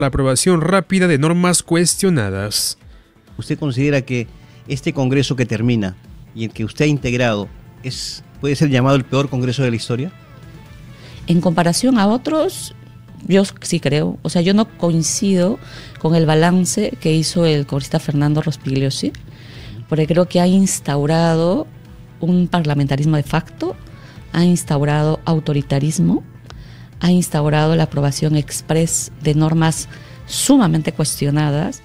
la aprobación rápida de normas cuestionadas. ¿Usted considera que este Congreso que termina y el que usted ha integrado puede ser llamado el peor Congreso de la historia? En comparación a otros, yo sí creo. O sea, yo no coincido con el balance que hizo el congresista Fernando Rospigliosi, porque creo que ha instaurado un parlamentarismo de facto, ha instaurado autoritarismo, ha instaurado la aprobación express de normas sumamente cuestionadas.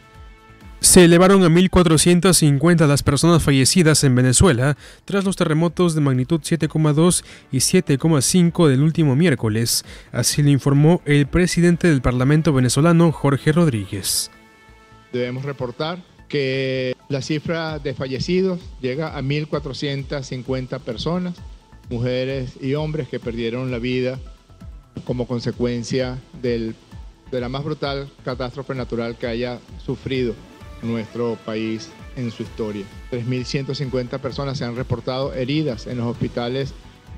Se elevaron a 1.450 las personas fallecidas en Venezuela tras los terremotos de magnitud 7,2 y 7,5 del último miércoles. Así lo informó el presidente del Parlamento venezolano, Jorge Rodríguez. Debemos reportar que la cifra de fallecidos llega a 1.450 personas, mujeres y hombres que perdieron la vida como consecuencia de la más brutal catástrofe natural que haya sufrido nuestro país en su historia. 3.150 personas se han reportado heridas en los hospitales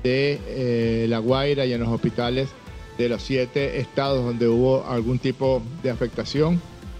de La Guaira y en los hospitales de los 7 estados donde hubo algún tipo de afectación.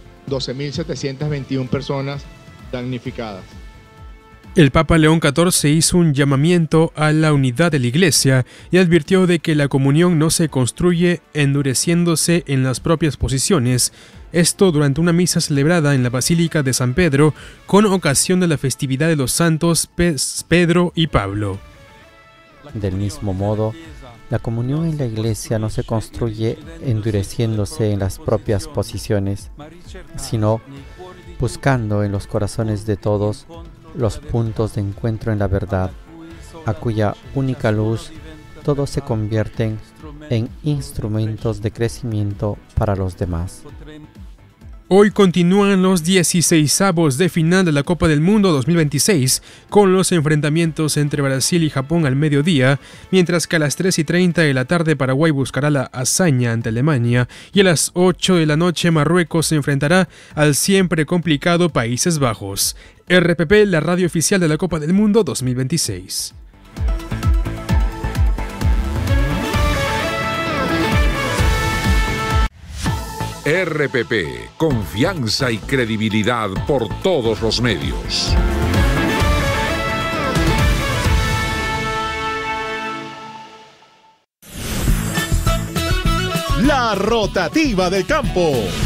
12.721 personas damnificadas. El Papa León XIV hizo un llamamiento a la unidad de la Iglesia y advirtió de que la comunión no se construye endureciéndose en las propias posiciones. Esto durante una misa celebrada en la Basílica de San Pedro con ocasión de la festividad de los santos Pedro y Pablo. Del mismo modo, la comunión en la Iglesia no se construye endureciéndose en las propias posiciones, sino buscando en los corazones de todos los puntos de encuentro en la verdad, a cuya única luz todos se convierten en instrumentos de crecimiento para los demás. Hoy continúan los 16avos de final de la Copa del Mundo 2026, con los enfrentamientos entre Brasil y Japón al mediodía, mientras que a las 3:30 de la tarde Paraguay buscará la hazaña ante Alemania y a las 8 de la noche Marruecos se enfrentará al siempre complicado Países Bajos. RPP, la radio oficial de la Copa del Mundo 2026. RPP, confianza y credibilidad por todos los medios. La rotativa del campo.